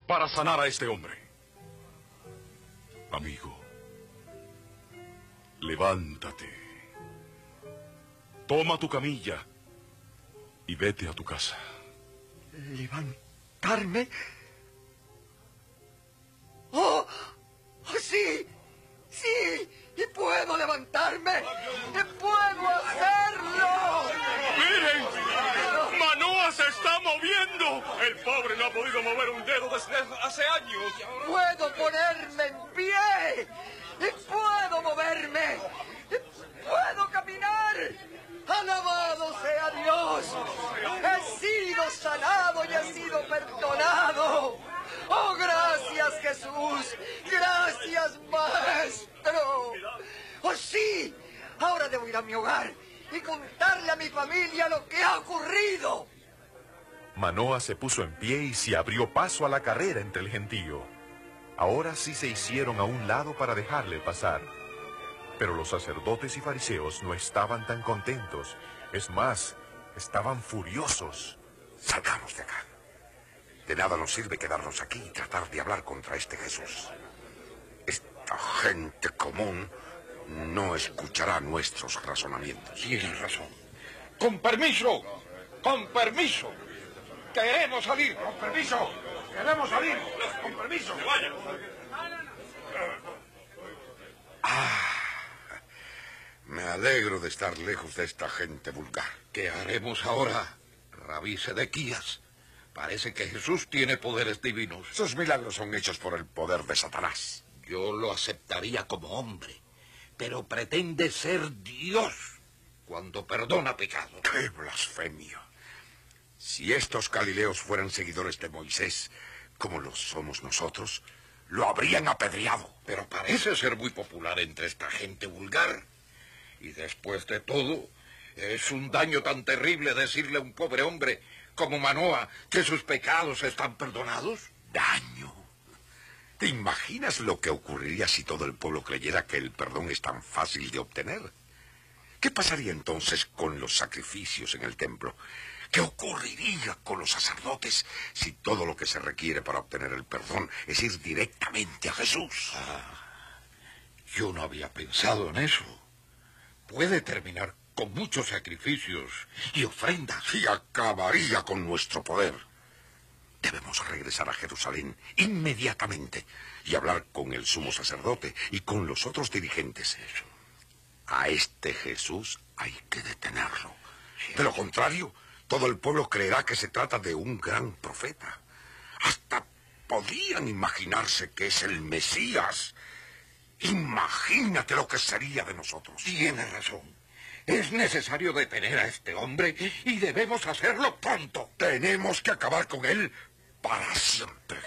para sanar a este hombre. Amigo, levántate. Toma tu camilla y vete a tu casa. ¿Levantarme? ¡Oh! ¡Sí! ¡Sí! ¡Y puedo levantarme! ¡Y puedo hacerlo! ¡Miren! ¡Manoa se está moviendo! El pobre no ha podido mover un dedo desde hace años. ¡Puedo ponerme en pie! ¡Y puedo moverme! ¡Y puedo caminar! ¡Alabado sea Dios! ¡He sido sanado y he sido perdonado! ¡Oh, gracias, Jesús! ¡Gracias, Maestro! ¡Oh, sí! Ahora debo ir a mi hogar y contarle a mi familia lo que ha ocurrido. Manoa se puso en pie y se abrió paso a la carrera entre el gentío. Ahora sí se hicieron a un lado para dejarle pasar. Pero los sacerdotes y fariseos no estaban tan contentos. Es más, estaban furiosos. Salgamos de acá. De nada nos sirve quedarnos aquí y tratar de hablar contra este Jesús. Esta gente común no escuchará nuestros razonamientos. Tienes razón. Con permiso, con permiso. Queremos salir. Con permiso. Queremos salir. Con permiso. ¡Que vayan! Me alegro de estar lejos de esta gente vulgar. ¿Qué haremos ahora, Rabí Sedequías? Parece que Jesús tiene poderes divinos. Sus milagros son hechos por el poder de Satanás. Yo lo aceptaría como hombre, pero pretende ser Dios cuando perdona pecado. ¡Qué blasfemia! Si estos galileos fueran seguidores de Moisés, como lo somos nosotros, lo habrían apedreado. Pero parece ser muy popular entre esta gente vulgar. Y después de todo, ¿es un daño tan terrible decirle a un pobre hombre como Manoa que sus pecados están perdonados? ¿Daño? ¿Te imaginas lo que ocurriría si todo el pueblo creyera que el perdón es tan fácil de obtener? ¿Qué pasaría entonces con los sacrificios en el templo? ¿Qué ocurriría con los sacerdotes si todo lo que se requiere para obtener el perdón es ir directamente a Jesús? Yo no había pensado en eso. Puede terminar con muchos sacrificios y ofrendas. Y acabaría con nuestro poder. Debemos regresar a Jerusalén inmediatamente y hablar con el sumo sacerdote y con los otros dirigentes. A este Jesús hay que detenerlo. De lo contrario, todo el pueblo creerá que se trata de un gran profeta. Hasta podrían imaginarse que es el Mesías. Imagínate lo que sería de nosotros. Tienes razón. Es necesario detener a este hombre y debemos hacerlo pronto. Tenemos que acabar con él para siempre.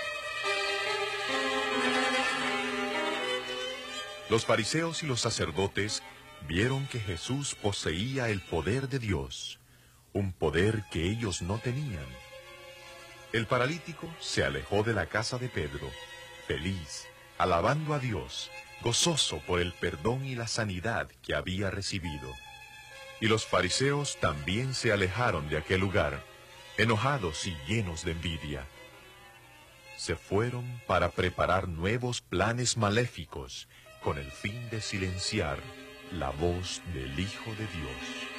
Los fariseos y los sacerdotes vieron que Jesús poseía el poder de Dios, un poder que ellos no tenían. El paralítico se alejó de la casa de Pedro, feliz, alabando a Dios, gozoso por el perdón y la sanidad que había recibido. Y los fariseos también se alejaron de aquel lugar, enojados y llenos de envidia. Se fueron para preparar nuevos planes maléficos con el fin de silenciar la voz del Hijo de Dios.